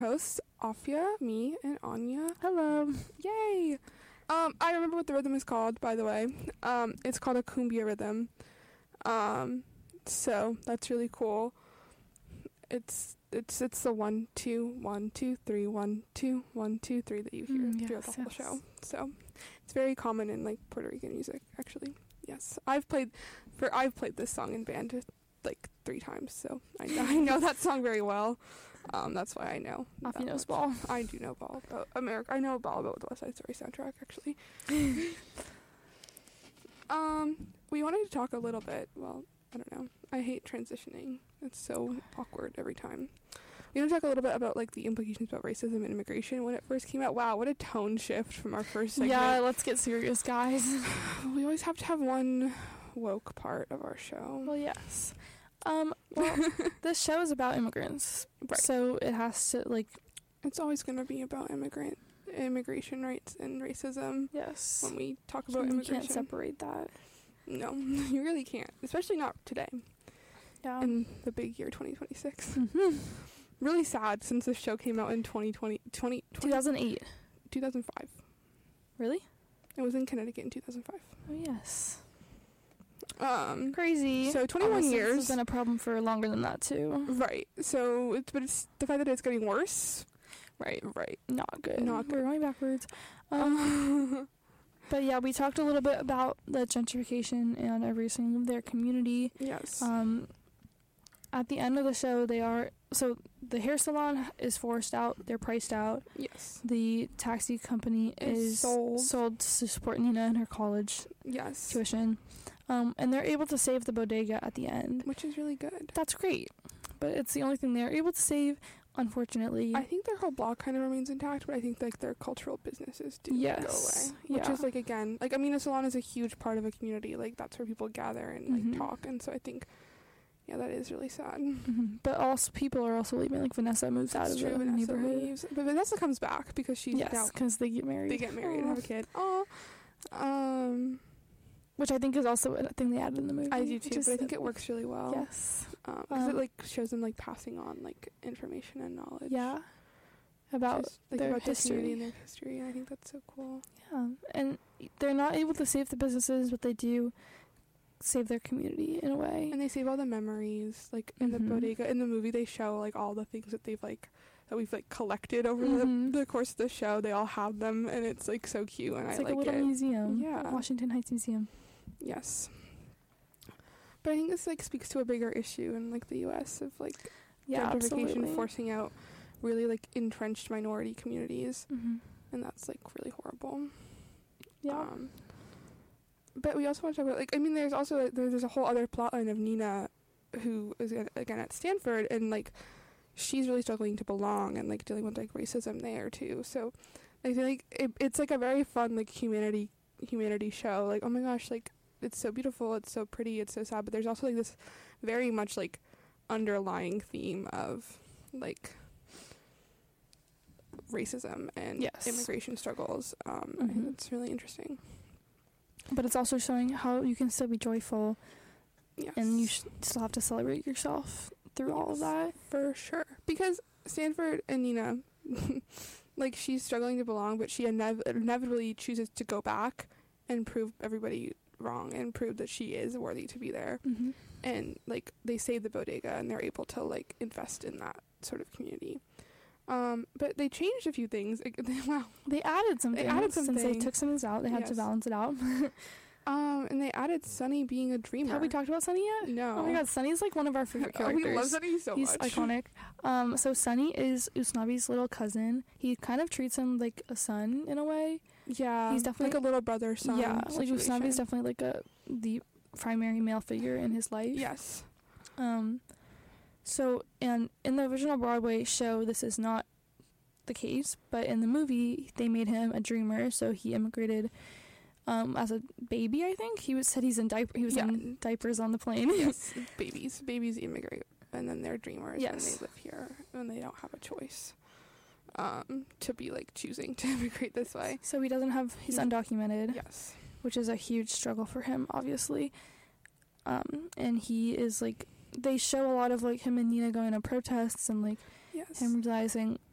hosts, Afia, me, and Anya. Hello. Yay! I remember what the rhythm is called, by the way. It's called a cumbia rhythm. So that's really cool. It's the 1 2 1 2 3 1 2 1 2 3 that you hear throughout the whole show. So it's very common in like Puerto Rican music, actually. Yes, I've played this song in band like 3 times, so I know that song very well. That's why I know. Afia knows ball. I do know ball about America. I know ball about the West Side Story soundtrack, actually. We wanted to talk a little bit. Well, I don't know. I hate transitioning. It's so awkward every time. We want to talk a little bit about like the implications about racism and immigration when it first came out. Wow, what a tone shift from our first segment. Yeah, let's get serious, guys. We always have to have one woke part of our show. Well, yes. Well, this show is about immigrants, right. So it has to, like... It's always going to be about immigration rights and racism. Yes. When we talk about immigration. You can't separate that. No, you really can't. Especially not today. Yeah. In the big year 2026. Mm-hmm. Really sad since this show came out in 2008. 2005. Really? It was in Connecticut in 2005. Oh, yes. Crazy. So 21 Honestly, years. This has been a problem for longer than that too. Right. So it's the fact that it's getting worse. Right. Not good. Not good. We're going backwards. But yeah, we talked a little bit about the gentrification and everything of their community. Yes. At the end of the show, the hair salon is forced out. They're priced out. Yes. The taxi company is sold to support Nina in her college tuition. And they're able to save the bodega at the end. Which is really good. That's great. But it's the only thing they're able to save, unfortunately. I think their whole block kind of remains intact, but I think like their cultural businesses do go away. Which is like, again, like, I mean, a salon is a huge part of a community. Like, that's where people gather and like talk. And so I think, yeah, that is really sad. Mm-hmm. But also, people are also leaving. Like, Vanessa moves out of the neighborhood. Leaves. But Vanessa comes back because she's because they get married. They get married and have a kid. Which I think is also a thing they added in the movie. I do too, but I think it works really well. Yes. Because it like shows them like passing on like information and knowledge. Yeah. About their history. And their history, and I think that's so cool. Yeah, and they're not able to save the businesses, but they do save their community in a way. And they save all the memories, like in the bodega. In the movie, they show like all the things that they've like that we've like collected over the course of the show. They all have them, and it's like so cute. And it's I like like a little museum. Yeah, Washington Heights Museum. Yes. But I think this like speaks to a bigger issue in like the U.S. of like gentrification absolutely. Forcing out really like entrenched minority communities, and that's like really horrible. Yeah. But we also want to talk about like, I mean, there's also there's a whole other plotline of Nina, who is again at Stanford, and like she's really struggling to belong and like dealing with like racism there too. So I feel like it's like a very fun like humanity show. Like, oh my gosh, like it's so beautiful, it's so pretty, it's so sad. But there's also like this very much like underlying theme of like racism and immigration struggles. I think it's really interesting. But it's also showing how you can still be joyful, and you still have to celebrate yourself through all of that. For sure. Because Stanford and Nina, like, she's struggling to belong, but she inevitably chooses to go back and prove everybody wrong and prove that she is worthy to be there. And, like, they save the bodega, and they're able to, like, invest in that sort of community. But they changed a few things. They added some things. Since they took some things out, they had to balance it out. And they added Sunny being a dreamer. Have we talked about Sunny yet? No. Oh my god, Sunny's like one of our favorite characters. We love Sunny so much. He's iconic. So Sunny is Usnavi's little cousin. He kind of treats him like a son in a way. Yeah. He's definitely like a little brother son. Yeah, situation. like Usnavi's definitely like the primary male figure in his life. Yes. So, and in the original Broadway show, this is not the case, but in the movie, they made him a dreamer, so he immigrated as a baby, I think. He was in diapers on the plane. Yes, babies immigrate, and then they're dreamers, and they live here, and they don't have a choice to be, like, choosing to immigrate this way. So he's undocumented. Yes. Which is a huge struggle for him, obviously. And he is, like, they show a lot of, like, him and Nina going to protests and, like, him realizing